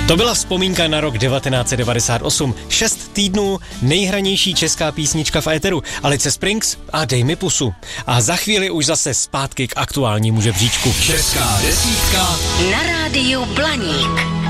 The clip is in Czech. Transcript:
To byla vzpomínka na rok 1998. 6 týdnů nejhranější česká písnička v éteru. Alice Springs a Dej mi pusu. A za chvíli už zase zpátky k aktuálnímu žebříčku. Česká desítka na rádiu Blaník.